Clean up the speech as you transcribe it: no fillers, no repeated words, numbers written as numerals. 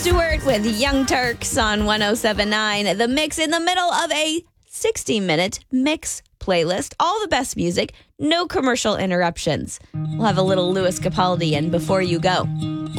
Stewart with Young Turks on 1079. The Mix in the middle of a 60-minute mix playlist. All the best music, no commercial interruptions. We'll have a little Louis Capaldi in before you go.